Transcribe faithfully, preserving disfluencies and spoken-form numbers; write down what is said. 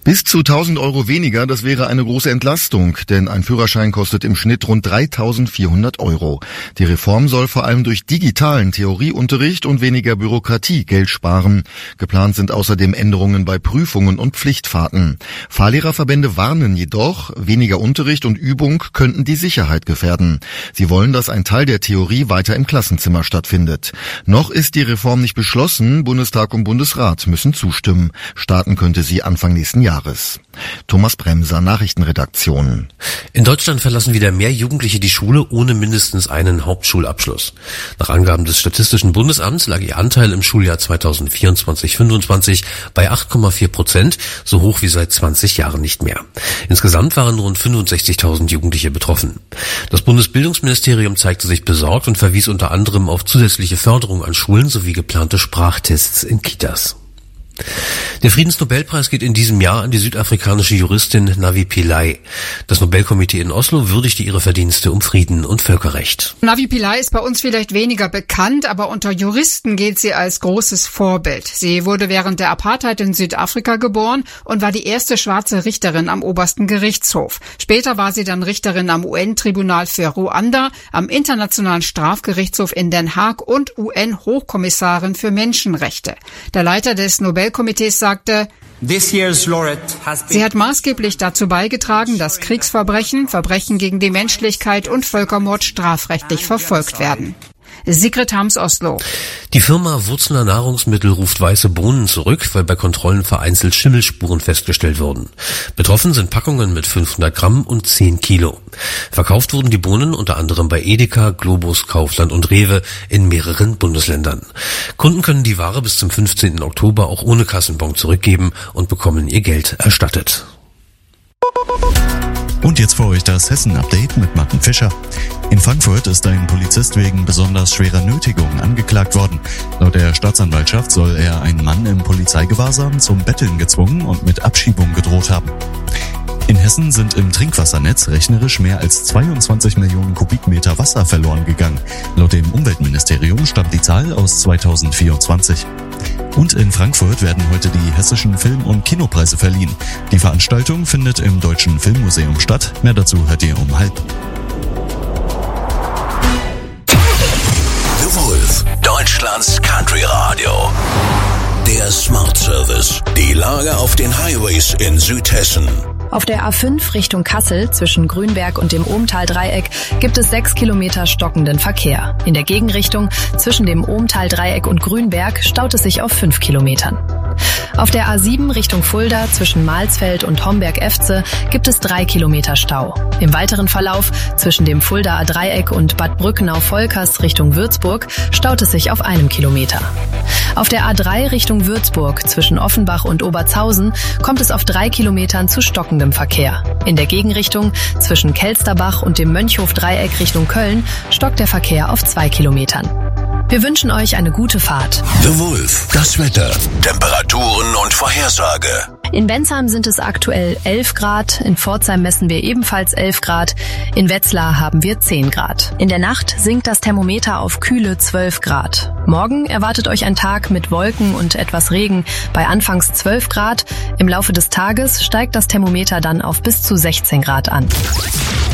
Bis zu tausend Euro weniger, das wäre eine große Entlastung, denn ein Führerschein kostet im Schnitt rund dreitausendvierhundert Euro. Die Reform soll vor allem durch digitalen Theorieunterricht und weniger Bürokratie Geld sparen. Geplant sind außerdem Änderungen bei Prüfungen und Pflichtfahrten. Fahrlehrerverbände warnen jedoch, weniger Unterricht und Übung könnten die Sicherheit gefährden. Sie wollen, dass ein Teil der Theorie weiter im Klassenzimmer stattfindet. Noch ist die Reform nicht beschlossen, Bundestag und Bundesrat müssen zustimmen. Starten könnte sie Anfang nächsten Jahres. Thomas Bremser, Nachrichtenredaktion. In Deutschland verlassen wieder mehr Jugendliche die Schule ohne mindestens einen Hauptschulabschluss. Nach Angaben des Statistischen Bundesamts lag ihr Anteil im Schuljahr zweitausendvierundzwanzig fünfundzwanzig bei acht Komma vier Prozent, so hoch wie seit zwanzig Jahren nicht mehr. Insgesamt waren rund fünfundsechzigtausend Jugendliche betroffen. Das Bundesbildungsministerium zeigte sich besorgt und verwies unter anderem auf zusätzliche Förderung an Schulen sowie geplante Sprachtests in Kitas. Der Friedensnobelpreis geht in diesem Jahr an die südafrikanische Juristin Navi Pillay. Das Nobelkomitee in Oslo würdigte ihre Verdienste um Frieden und Völkerrecht. Navi Pillay ist bei uns vielleicht weniger bekannt, aber unter Juristen gilt sie als großes Vorbild. Sie wurde während der Apartheid in Südafrika geboren und war die erste schwarze Richterin am obersten Gerichtshof. Später war sie dann Richterin am U N-Tribunal für Ruanda, am Internationalen Strafgerichtshof in Den Haag und U N-Hochkommissarin für Menschenrechte. Der Leiter des Nobelkomitees sagte, sie hat maßgeblich dazu beigetragen, dass Kriegsverbrechen, Verbrechen gegen die Menschlichkeit und Völkermord strafrechtlich verfolgt werden. Sigrid Harms, Oslo. Die Firma Wurzler Nahrungsmittel ruft weiße Bohnen zurück, weil bei Kontrollen vereinzelt Schimmelspuren festgestellt wurden. Betroffen sind Packungen mit fünfhundert Gramm und zehn Kilo. Verkauft wurden die Bohnen unter anderem bei Edeka, Globus, Kaufland und Rewe in mehreren Bundesländern. Kunden können die Ware bis zum fünfzehnten Oktober auch ohne Kassenbon zurückgeben und bekommen ihr Geld erstattet. Und jetzt für euch das Hessen-Update mit Martin Fischer. In Frankfurt ist ein Polizist wegen besonders schwerer Nötigung angeklagt worden. Laut der Staatsanwaltschaft soll er einen Mann im Polizeigewahrsam zum Betteln gezwungen und mit Abschiebung gedroht haben. In Hessen sind im Trinkwassernetz rechnerisch mehr als zweiundzwanzig Millionen Kubikmeter Wasser verloren gegangen. Laut dem Umweltministerium stammt die Zahl aus zweitausendvierundzwanzig. Und in Frankfurt werden heute die hessischen Film- und Kinopreise verliehen. Die Veranstaltung findet im Deutschen Filmmuseum statt. Mehr dazu hört ihr um halb. The Wolf, Deutschlands Country Radio. Der Smart Service. Die Lage auf den Highways in Südhessen. Auf der A fünf Richtung Kassel zwischen Grünberg und dem Ohmtal-Dreieck gibt es sechs Kilometer stockenden Verkehr. In der Gegenrichtung zwischen dem Ohmtal-Dreieck und Grünberg staut es sich auf fünf Kilometern. Auf der A sieben Richtung Fulda zwischen Mahlsfeld und Homberg-Efze gibt es drei Kilometer Stau. Im weiteren Verlauf zwischen dem Fuldaer Dreieck und Bad Brückenau-Volkers Richtung Würzburg staut es sich auf einem Kilometer. Auf der A drei Richtung Würzburg zwischen Offenbach und Obertshausen kommt es auf drei Kilometern zu stockendem Verkehr. In der Gegenrichtung zwischen Kelsterbach und dem Mönchhof-Dreieck Richtung Köln stockt der Verkehr auf zwei Kilometern. Wir wünschen euch eine gute Fahrt. The Wolf, das Wetter, Temperaturen und Vorhersage. In Bensheim sind es aktuell elf Grad, in Pforzheim messen wir ebenfalls elf Grad, in Wetzlar haben wir zehn Grad. In der Nacht sinkt das Thermometer auf kühle zwölf Grad. Morgen erwartet euch ein Tag mit Wolken und etwas Regen bei anfangs zwölf Grad. Im Laufe des Tages steigt das Thermometer dann auf bis zu sechzehn Grad an.